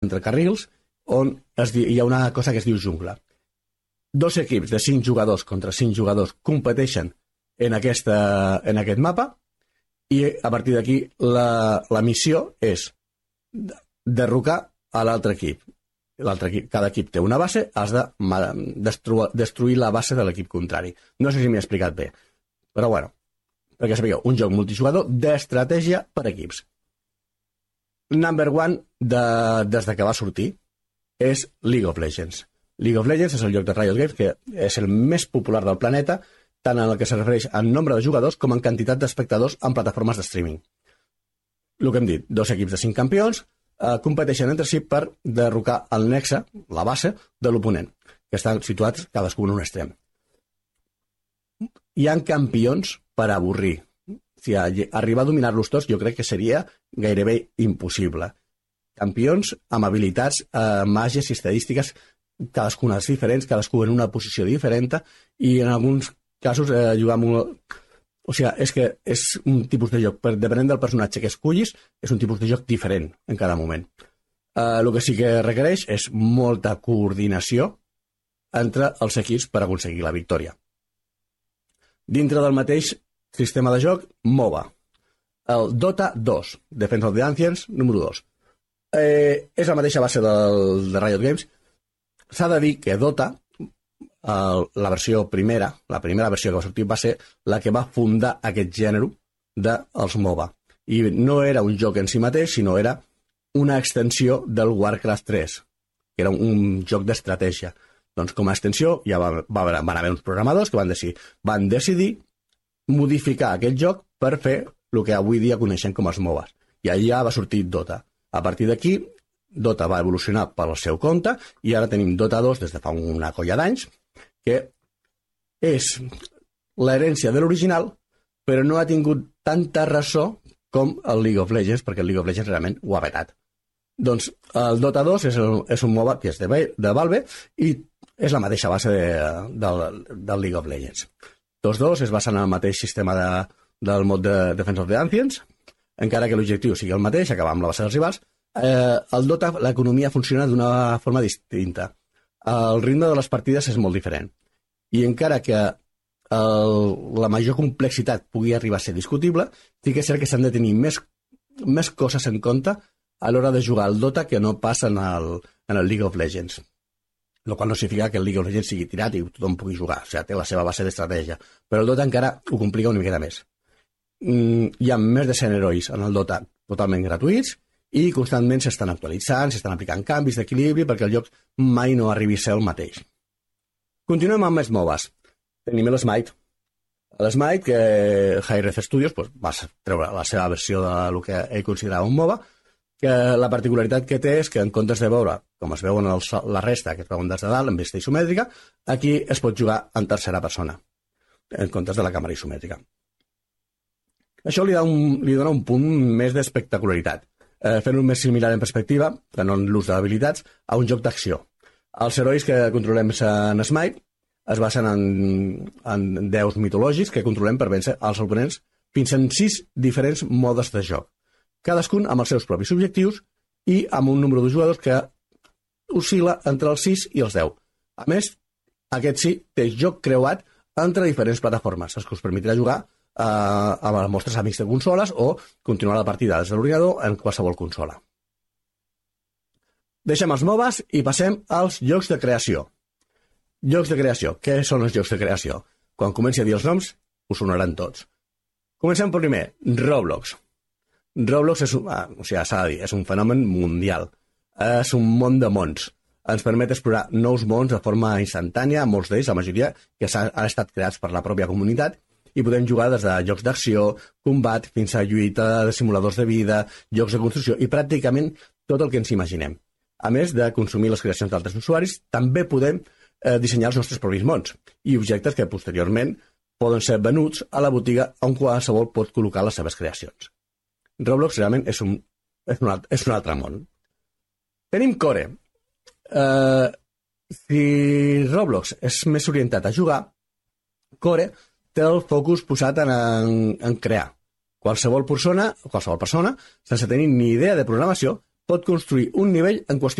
entre carrils, on hi ha una cosa que es diu jungla. 2 equips de 5 jugadors contra 5 jugadors competeixen en aquest mapa, i a partir d'aquí la missió és derrocar a l'altre equip. Cada equip té una base, has de destruir la base de l'equip contrari. No sé si m'he explicat bé, però bueno, perquè sabíeu, un joc multijugador d'estratègia per equips. Number one des que va sortir és League of Legends. League of Legends és el joc de Riot Games que és el més popular del planeta, tant en el que se refereix en nombre de jugadors com en quantitat d'espectadors en plataformes de streaming. El que hem dit, 2 equips de 5 campions competeixen entre si per derrocar el nexe, la base, de l'oponent, que estan situats cadascú en un extrem. Hi ha campions per avorrir. Si arribar a dominar-los tots, jo crec que seria gairebé impossible. Campions amb habilitats, màgies i estadístiques, cadascunes diferents, cadascú en una posició diferent, i en alguns casos jugar amb... O sigui, és que és un tipus de joc, depenent del personatge que escullis, és un tipus de joc diferent en cada moment. El que sí que requereix és molta coordinació entre els equips per aconseguir la victòria. Dintre del mateix sistema de joc, MOBA. El Dota 2, Defense of the Ancients, número 2. És la mateixa base de Riot Games. S'ha de dir que Dota, la primera versió que va sortir va ser la que va fundar aquest gènere dels MOBA. I no era un joc en si mateix, sinó era una extensió del Warcraft 3, que era un joc d'estratègia. Doncs com a extensió ja van haver uns programadors que van decidir modificar aquest joc per fer el que avui dia coneixem com els MOBAs. I allà va sortir Dota. A partir d'aquí, Dota va evolucionar pel seu compte i ara tenim Dota 2 des de fa una colla d'anys, que és l'herència de l'original, però no ha tingut tanta ressò com el League of Legends, perquè el League of Legends realment ho ha vetat. Doncs el Dota 2 és un MOBA que és de Valve i és la mateixa base del League of Legends. Tots dos es basen en el mateix sistema del mod de Defense of the Ancients, encara que l'objectiu sigui el mateix, acabar amb la base dels rivals. El Dota, l'economia funciona d'una forma distinta. El ritme de les partides és molt diferent. I encara que la major complexitat pugui arribar a ser discutible, sí que és cert que s'han de tenir més coses en compte a l'hora de jugar al Dota que no passa en el League of Legends. El qual no significa que el League of Legends sigui tirat i tothom pugui jugar. O sigui, té la seva base d'estratègia. Però el Dota encara ho complica una miqueta més. Hi ha més de 100 herois en el Dota totalment gratuïts i constantment s'estan actualitzant, s'estan aplicant canvis d'equilibri perquè el joc mai no arribi a ser el mateix. Continuem amb més MOBAs. Tenim l'Smite. L'Smite, que Hi-Rez Studios va treure la seva versió del que ell considerava un MOBA, que la particularitat que té és que en comptes de veure com es veuen la resta, que es veuen des de dalt, en vista isomètrica, aquí es pot jugar en tercera persona, en comptes de la càmera isomètrica. Això li dona un punt més d'espectacularitat, fent-ho més similar en perspectiva, que no en l'ús d'habilitats, a un joc d'acció. Els herois que controlem en Smite es basen en déus mitològics que controlem per vèncer els oponents fins en 6 diferents modes de joc, cadascun amb els seus propis objectius i amb un número de jugadors que oscil·la entre els 6 i els 10. A més, aquest sí té joc creuat entre diferents plataformes, el que us permetrà jugar amb els vostres amics de consoles o continuar la partida des de l'ordinador en qualsevol consola. Deixem els MOBAs i passem als jocs de creació. Jocs de creació. Què són els jocs de creació? Quan comenci a dir els noms, us sonaran tots. Comencem per primer, Roblox. Roblox és un fenomen mundial. És un món de mons. Ens permet explorar nous mons de forma instantània, molts d'ells, la majoria, que han estat creats per la pròpia comunitat, i podem jugar des de jocs d'acció, combat, fins a lluita, de simuladors de vida, jocs de construcció i pràcticament tot el que ens imaginem. A més de consumir les creacions d'altres usuaris, també podem dissenyar els nostres propis mons i objectes que posteriorment poden ser venuts a la botiga on qualsevol pot col·locar les seves creacions. Roblox realment és un altre món. Tenim Core. Si Roblox és més orientat a jugar, Core té el focus posat en crear. Qualsevol persona, sense tenir ni idea de programació, pot construir un nivell en qüestió